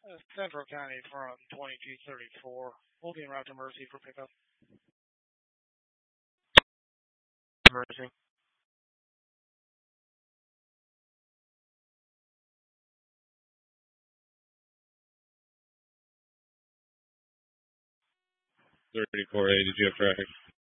Central County from 2234. We'll be en route to Mercy for pickup. Mercy. 34A, did you have traffic?